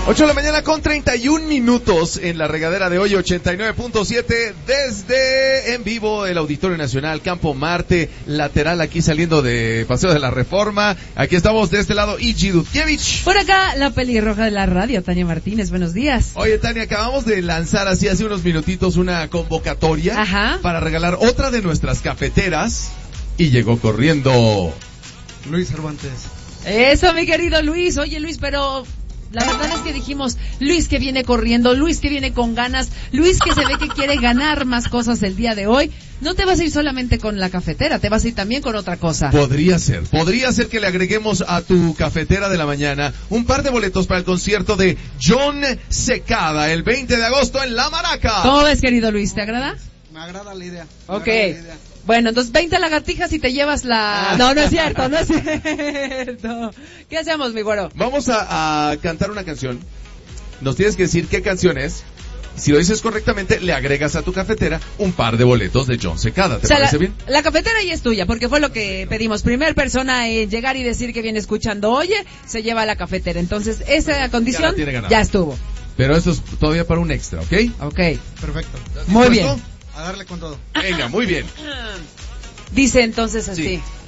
8 de la mañana con 31 minutos en la regadera de hoy, 89.7, desde en vivo el Auditorio Nacional, Campo Marte, lateral aquí saliendo de Paseo de la Reforma. Aquí estamos de este lado, Ichi Dudkiewicz. Por acá, la pelirroja de la radio, Tania Martínez, buenos días. Oye, Tania, acabamos de lanzar así hace unos minutitos una convocatoria para regalar otra de nuestras cafeteras y llegó corriendo Luis Cervantes. Eso, mi querido Luis. Oye, Luis, pero la verdad es que dijimos, Luis que viene corriendo, Luis que viene con ganas, Luis que se ve que quiere ganar más cosas el día de hoy. No te vas a ir solamente con la cafetera, te vas a ir también con otra cosa. Podría ser que le agreguemos a tu cafetera de la mañana un par de boletos para el concierto de John Secada el 20 de agosto en La Maraca. ¿Cómo ves, querido Luis? ¿Te agrada? Me agrada la idea. Ok. Bueno, entonces 20 lagartijas y te llevas la... No, no es cierto, no es cierto. ¿Qué hacemos, mi güero? Vamos a cantar una canción. Nos tienes que decir qué canción es. Si lo dices correctamente, le agregas a tu cafetera un par de boletos de John Secada. ¿Te parece bien? La cafetera ya es tuya, porque fue lo que pedimos. Primer persona en llegar y decir que viene escuchando, oye, se lleva la cafetera. Entonces, esa condición ya estuvo. Pero esto es todavía para un extra, ¿ok? Ok. Perfecto. Muy bien. A darle con todo. Venga, muy bien. Dice entonces así. Sí.